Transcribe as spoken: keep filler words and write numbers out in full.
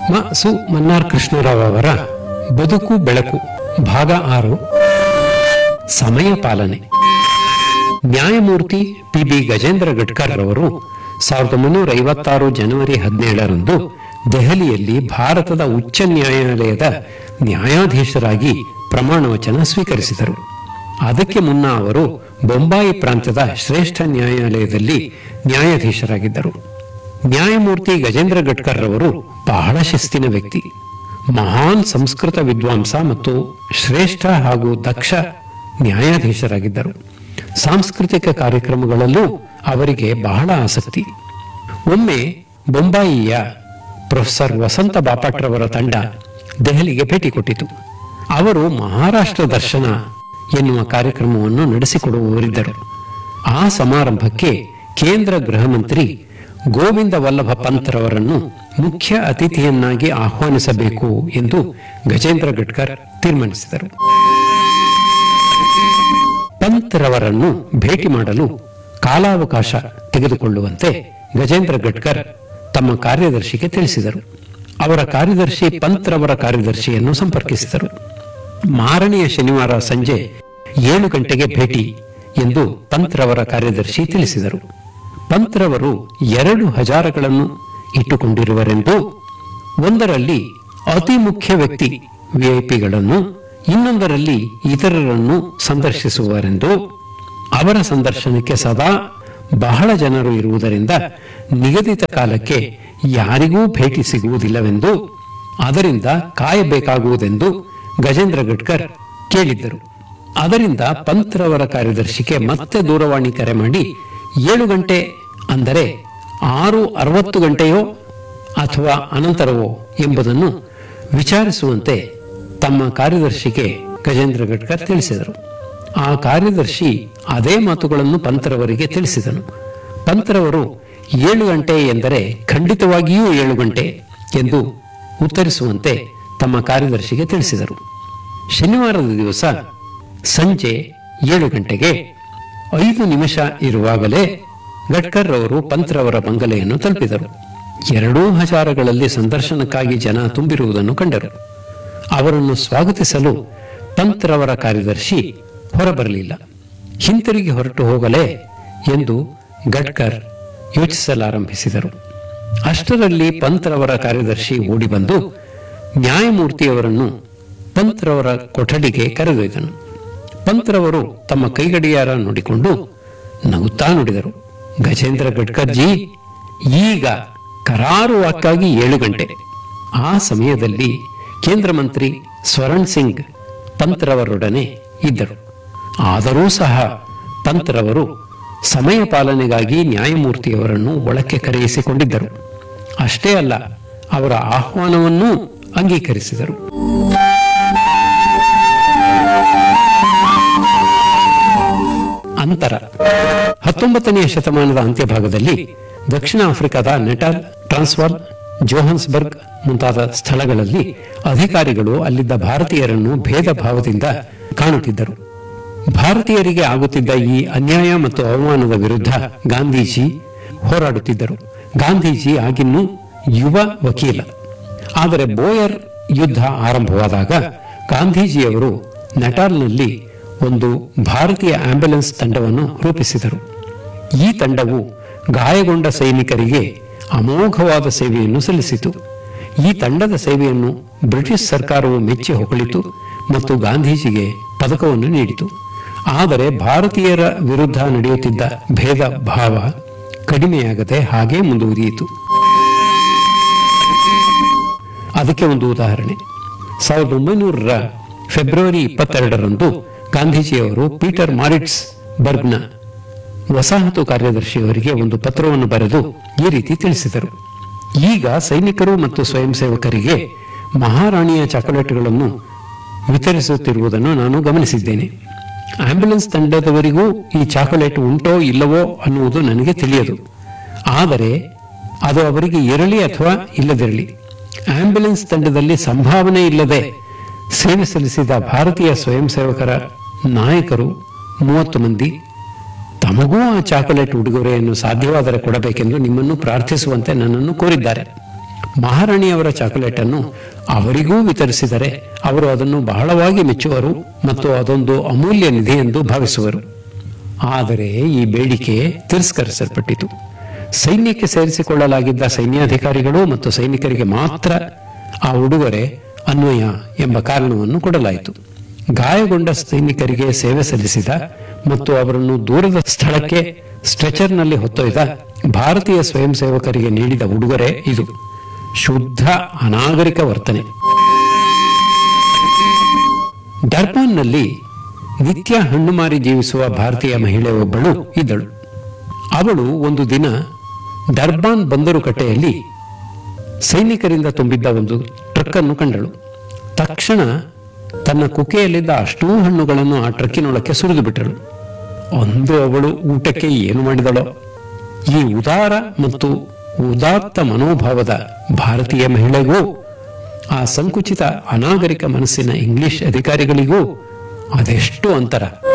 ಮ ಸು ಮನ್ನಾರ್ ಕೃಷ್ಣರಾವ್ ಅವರ ಬದುಕು ಬೆಳಕು ಭಾಗ ಆರು, ಸಮಯ ಪಾಲನೆ. ನ್ಯಾಯಮೂರ್ತಿ ಪಿ ಬಿ ಗಜೇಂದ್ರ ಗಡ್ಕರ್ ರವರು ಸಾವಿರದ ಒಂಬೈನೂರ ಐವತ್ತಾರು ಜನವರಿ ಹದಿನೇಳರಂದು ದೆಹಲಿಯಲ್ಲಿ ಭಾರತದ ಉಚ್ಚ ನ್ಯಾಯಾಲಯದ ನ್ಯಾಯಾಧೀಶರಾಗಿ ಪ್ರಮಾಣ ವಚನ ಸ್ವೀಕರಿಸಿದರು. ಅದಕ್ಕೆ ಮುನ್ನ ಅವರು ಬೊಂಬಾಯಿ ಪ್ರಾಂತ್ಯದ ಶ್ರೇಷ್ಠ ನ್ಯಾಯಾಲಯದಲ್ಲಿ ನ್ಯಾಯಾಧೀಶರಾಗಿದ್ದರು. ನ್ಯಾಯಮೂರ್ತಿ ಗಜೇಂದ್ರ ಗಡ್ಕರ್ ರವರು ಬಹಳ ಶಿಸ್ತಿನ ವ್ಯಕ್ತಿ, ಮಹಾನ್ ಸಂಸ್ಕೃತ ವಿದ್ವಾಂಸ ಮತ್ತು ಶ್ರೇಷ್ಠ ಹಾಗೂ ದಕ್ಷ ನ್ಯಾಯಾಧೀಶರಾಗಿದ್ದರು. ಸಾಂಸ್ಕೃತಿಕ ಕಾರ್ಯಕ್ರಮಗಳಲ್ಲೂ ಅವರಿಗೆ ಬಹಳ ಆಸಕ್ತಿ. ಒಮ್ಮೆ ಬೊಂಬಾಯಿಯ ಪ್ರೊಫೆಸರ್ ವಸಂತ ಬಾಪಟ್ರವರ ತಂಡ ದೆಹಲಿಗೆ ಭೇಟಿ ಕೊಟ್ಟಿತು. ಅವರು ಮಹಾರಾಷ್ಟ್ರ ದರ್ಶನ ಎನ್ನುವ ಕಾರ್ಯಕ್ರಮವನ್ನು ನಡೆಸಿಕೊಡುವವರಿದ್ದರು. ಆ ಸಮಾರಂಭಕ್ಕೆ ಕೇಂದ್ರ ಗೃಹ ಮಂತ್ರಿ ಗೋವಿಂದ ವಲ್ಲಭ ಪಂತ್ರವರನ್ನು ಮುಖ್ಯ ಅತಿಥಿಯನ್ನಾಗಿ ಆಹ್ವಾನಿಸಬೇಕು ಎಂದು ಗಜೇಂದ್ರ ಗಡ್ಕರ್ ತೀರ್ಮಾನಿಸಿದರು. ಪಂತ್ರವರನ್ನು ಭೇಟಿ ಮಾಡಲು ಕಾಲಾವಕಾಶ ತೆಗೆದುಕೊಳ್ಳುವಂತೆ ಗಜೇಂದ್ರ ಗಡ್ಕರ್ ತಮ್ಮ ಕಾರ್ಯದರ್ಶಿಗೆ ತಿಳಿಸಿದರು. ಅವರ ಕಾರ್ಯದರ್ಶಿ ಪಂತ್ರವರ ಕಾರ್ಯದರ್ಶಿಯನ್ನು ಸಂಪರ್ಕಿಸಿದರು. ಮಾರನೆಯ ಶನಿವಾರ ಸಂಜೆ ಏಳು ಗಂಟೆಗೆ ಭೇಟಿ ಎಂದು ಪಂತ್ರವರ ಕಾರ್ಯದರ್ಶಿ ತಿಳಿಸಿದರು. ಪಂತ್ರವರು ಎರಡು ಹಜಾರಗಳನ್ನು ಇಟ್ಟುಕೊಂಡಿರುವರೆಂದು, ಒಂದರಲ್ಲಿ ಅತಿ ಮುಖ್ಯ ವ್ಯಕ್ತಿ ವಿಐಪಿಗಳನ್ನು, ಇನ್ನೊಂದರಲ್ಲಿ ಇತರರನ್ನು ಸಂದರ್ಶಿಸುವರೆಂದು, ಅವರ ಸಂದರ್ಶನಕ್ಕೆ ಸದಾ ಬಹಳ ಜನರು ಇರುವುದರಿಂದ ನಿಗದಿತ ಕಾಲಕ್ಕೆ ಯಾರಿಗೂ ಭೇಟಿ ಸಿಗುವುದಿಲ್ಲವೆಂದು, ಅದರಿಂದ ಕಾಯಬೇಕಾಗುವುದೆಂದು ಗಜೇಂದ್ರ ಗಡ್ಕರ್ ಕೇಳಿದ್ದರು. ಅದರಿಂದ ಪಂತ್ರವರ ಕಾರ್ಯದರ್ಶಿಗೆ ಮತ್ತೆ ದೂರವಾಣಿ ಕರೆ ಮಾಡಿ ಏಳು ಗಂಟೆ ಅಂದರೆ ಆರು ಅರವತ್ತು ಗಂಟೆಯೋ ಅಥವಾ ಅನಂತರವೋ ಎಂಬುದನ್ನು ವಿಚಾರಿಸುವಂತೆ ತಮ್ಮ ಕಾರ್ಯದರ್ಶಿಗೆ ಗಜೇಂದ್ರ ಗಡ್ಕರ್ ತಿಳಿಸಿದರು. ಆ ಕಾರ್ಯದರ್ಶಿ ಅದೇ ಮಾತುಗಳನ್ನು ಪಂತ್ರವರಿಗೆ ತಿಳಿಸಿದನು. ಪಂತ್ರವರು ಏಳು ಗಂಟೆ ಎಂದರೆ ಖಂಡಿತವಾಗಿಯೂ ಏಳು ಗಂಟೆ ಎಂದು ಉತ್ತರಿಸುವಂತೆ ತಮ್ಮ ಕಾರ್ಯದರ್ಶಿಗೆ ತಿಳಿಸಿದರು. ಶನಿವಾರದ ದಿವಸ ಸಂಜೆ ಏಳು ಗಂಟೆಗೆ ಐದು ನಿಮಿಷ ಇರುವಾಗಲೇ ಗಡ್ಕರ್ ಅವರು ಪಂತ್ರವರ ಬಂಗಲೆಯನ್ನು ತಲುಪಿದರು. ಎರಡೂ ಹಜಾರಗಳಲ್ಲಿ ಸಂದರ್ಶನಕ್ಕಾಗಿ ಜನ ತುಂಬಿರುವುದನ್ನು ಕಂಡರು. ಅವರನ್ನು ಸ್ವಾಗತಿಸಲು ಪಂತ್ರವರ ಕಾರ್ಯದರ್ಶಿ ಹೊರಬರಲಿಲ್ಲ. ಹಿಂತಿರುಗಿ ಹೊರಟು ಹೋಗಲೇ ಎಂದು ಗಡ್ಕರ್ ಯೋಚಿಸಲಾರಂಭಿಸಿದರು. ಅಷ್ಟರಲ್ಲಿ ಪಂತ್ರವರ ಕಾರ್ಯದರ್ಶಿ ಓಡಿ ಬಂದು ನ್ಯಾಯಮೂರ್ತಿಯವರನ್ನು ಪಂತ್ರವರ ಕೊಠಡಿಗೆ ಕರೆದೊಯ್ದನು. ಪಂತ್ರವರು ತಮ್ಮ ಕೈಗಡಿಯಾರ ನೋಡಿಕೊಂಡು ನಗುತ್ತಾ ನುಡಿದರು, ಗಜೇಂದ್ರ ಗಡ್ಕರ್ ಜಿ, ಈಗ ಕರಾರುವಾಕ್ಕಾಗಿ ಏಳು ಗಂಟೆ. ಆ ಸಮಯದಲ್ಲಿ ಕೇಂದ್ರ ಮಂತ್ರಿ ಸ್ವರಣ್ ಸಿಂಗ್ ಪಂತ್ರವರೊಡನೆ ಇದ್ದರು. ಆದರೂ ಸಹ ಪಂತ್ರವರು ಸಮಯ ಪಾಲನೆಗಾಗಿ ನ್ಯಾಯಮೂರ್ತಿಯವರನ್ನು ಒಳಕ್ಕೆ ಕರೆಯಿಸಿಕೊಂಡಿದ್ದರು. ಅಷ್ಟೇ ಅಲ್ಲ, ಅವರ ಆಹ್ವಾನವನ್ನೂ ಅಂಗೀಕರಿಸಿದರು. ಅಂತರ ಹತ್ತೊಂಬತ್ತನೆಯ ಶತಮಾನದ ಅಂತ್ಯಭಾಗದಲ್ಲಿ ದಕ್ಷಿಣ ಆಫ್ರಿಕಾದ ನೆಟಾಲ್, ಟ್ರಾನ್ಸ್ವಾಲ್, ಜೋಹಾನ್ಸ್ಬರ್ಗ್ ಮುಂತಾದ ಸ್ಥಳಗಳಲ್ಲಿ ಅಧಿಕಾರಿಗಳು ಅಲ್ಲಿದ್ದ ಭಾರತೀಯರನ್ನು ಭೇದ ಭಾವದಿಂದ ಕಾಣುತ್ತಿದ್ದರು. ಭಾರತೀಯರಿಗೆ ಆಗುತ್ತಿದ್ದ ಈ ಅನ್ಯಾಯ ಮತ್ತು ಅವಮಾನದ ವಿರುದ್ಧ ಗಾಂಧೀಜಿ ಹೋರಾಡುತ್ತಿದ್ದರು. ಗಾಂಧೀಜಿ ಆಗಿನ್ನೂ ಯುವ ವಕೀಲ. ಆದರೆ ಬೋಯರ್ ಯುದ್ಧ ಆರಂಭವಾದಾಗ ಗಾಂಧೀಜಿಯವರು ನೆಟಾಲ್ನಲ್ಲಿ ಒಂದು ಭಾರತೀಯ ಆಂಬ್ಯುಲೆನ್ಸ್ ತಂಡವನ್ನು ರೂಪಿಸಿದರು. ಈ ತಂಡವು ಗಾಯಗೊಂಡ ಸೈನಿಕರಿಗೆ ಅಮೋಘವಾದ ಸೇವೆಯನ್ನು ಸಲ್ಲಿಸಿತು. ಈ ತಂಡದ ಸೇವೆಯನ್ನು ಬ್ರಿಟಿಷ್ ಸರ್ಕಾರವು ಮೆಚ್ಚಿ ಹೊಗಳಿತು ಮತ್ತು ಗಾಂಧೀಜಿಗೆ ಪದಕವನ್ನು ನೀಡಿತು. ಆದರೆ ಭಾರತೀಯರ ವಿರುದ್ಧ ನಡೆಯುತ್ತಿದ್ದ ಭೇದ ಭಾವ ಕಡಿಮೆಯಾಗದೆ ಹಾಗೇ ಮುಂದುವರಿಯಿತು. ಅದಕ್ಕೆ ಒಂದು ಉದಾಹರಣೆ. ಸಾವಿರದ ಒಂಬೈನೂರರ ಫೆಬ್ರವರಿ ಇಪ್ಪತ್ತೆರಡರಂದು ಗಾಂಧೀಜಿಯವರು ಪೀಟರ್ ಮಾರಿಟ್ಸ್ ಬರ್ಗ್ನ ವಸಾಹತು ಕಾರ್ಯದರ್ಶಿಯವರಿಗೆ ಒಂದು ಪತ್ರವನ್ನು ಬರೆದು ಈ ರೀತಿ ತಿಳಿಸಿದರು. ಈಗ ಸೈನಿಕರು ಮತ್ತು ಸ್ವಯಂ ಸೇವಕರಿಗೆ ಮಹಾರಾಣಿಯ ಚಾಕೊಲೇಟ್ಗಳನ್ನು ವಿತರಿಸುತ್ತಿರುವುದನ್ನು ನಾನು ಗಮನಿಸಿದ್ದೇನೆ. ಆಂಬ್ಯುಲೆನ್ಸ್ ತಂಡದವರಿಗೂ ಈ ಚಾಕೊಲೇಟ್ ಉಂಟೋ ಇಲ್ಲವೋ ಅನ್ನುವುದು ನನಗೆ ತಿಳಿಯದು. ಆದರೆ ಅದು ಅವರಿಗೆ ಇರಲಿ ಅಥವಾ ಇಲ್ಲದಿರಲಿ, ಆಂಬ್ಯುಲೆನ್ಸ್ ತಂಡದಲ್ಲಿ ಸಂಭಾವನೆ ಇಲ್ಲದೆ ಸೇವೆ ಸಲ್ಲಿಸಿದ ಭಾರತೀಯ ಸ್ವಯಂ ಸೇವಕರ ನಾಯಕರು ಮೂವತ್ತು ಮಂದಿ ತಮಗೂ ಆ ಚಾಕೊಲೇಟ್ ಉಡುಗೊರೆಯನ್ನು ಸಾಧ್ಯವಾದರೆ ಕೊಡಬೇಕೆಂದು ನಿಮ್ಮನ್ನು ಪ್ರಾರ್ಥಿಸುವಂತೆ ನನ್ನನ್ನು ಕೋರಿದ್ದಾರೆ. ಮಹಾರಾಣಿಯವರ ಚಾಕೊಲೇಟ್ ಅನ್ನು ಅವರಿಗೂ ವಿತರಿಸಿದರೆ ಅವರು ಅದನ್ನು ಬಹಳವಾಗಿ ಮೆಚ್ಚುವರು ಮತ್ತು ಅದೊಂದು ಅಮೂಲ್ಯ ನಿಧಿ ಎಂದು ಭಾವಿಸುವರು. ಆದರೆ ಈ ಬೇಡಿಕೆ ತಿರಸ್ಕರಿಸಲ್ಪಟ್ಟಿತು. ಸೈನ್ಯಕ್ಕೆ ಸೇರಿಸಿಕೊಳ್ಳಲಾಗಿದ್ದ ಸೈನ್ಯಾಧಿಕಾರಿಗಳು ಮತ್ತು ಸೈನಿಕರಿಗೆ ಮಾತ್ರ ಆ ಉಡುಗೊರೆ ಅನ್ವಯ ಎಂಬ ಕಾರಣವನ್ನು ಕೊಡಲಾಯಿತು. ಗಾಯಗೊಂಡ ಸೈನಿಕರಿಗೆ ಸೇವೆ ಸಲ್ಲಿಸಿದ ಮತ್ತು ಅವರನ್ನು ದೂರದ ಸ್ಥಳಕ್ಕೆ ಸ್ಟ್ರೆಚರ್ನಲ್ಲಿ ಹೊತ್ತೊಯ್ದ ಭಾರತೀಯ ಸ್ವಯಂ ಸೇವಕರಿಗೆ ನೀಡಿದ ಉಡುಗೊರೆ ಇದು. ಶುದ್ಧ ಅನಾಗರಿಕ ವರ್ತನೆ. ಡರ್ಬಾನ್ನಲ್ಲಿ ನಿತ್ಯ ಹಣ್ಣು ಮಾರಿ ಜೀವಿಸುವ ಭಾರತೀಯ ಮಹಿಳೆ ಒಬ್ಬಳು ಇದ್ದಳು. ಅವಳು ಒಂದು ದಿನ ಡರ್ಬಾನ್ ಬಂದರು ಕಟ್ಟೆಯಲ್ಲಿ ಸೈನಿಕರಿಂದ ತುಂಬಿದ್ದ ಒಂದು ಟ್ರಕ್ ಅನ್ನು ಕಂಡಳು. ತಕ್ಷಣ ತನ್ನ ಕುಕೆಯಲ್ಲಿದ್ದ ಅಷ್ಟೂ ಹಣ್ಣುಗಳನ್ನು ಆ ಟ್ರಕ್ಕಿನೊಳಕ್ಕೆ ಸುರಿದು ಬಿಟ್ಟಳು. ಅಂದು ಅವಳು ಊಟಕ್ಕೆ ಏನು ಮಾಡಿದಳೋ. ಈ ಉದಾರ ಮತ್ತು ಉದಾತ್ತ ಮನೋಭಾವದ ಭಾರತೀಯ ಮಹಿಳೆಗೂ ಆ ಸಂಕುಚಿತ ಅನಾಗರಿಕ ಮನಸ್ಸಿನ ಇಂಗ್ಲಿಷ್ ಅಧಿಕಾರಿಗಳಿಗೂ ಅದೆಷ್ಟು ಅಂತರ.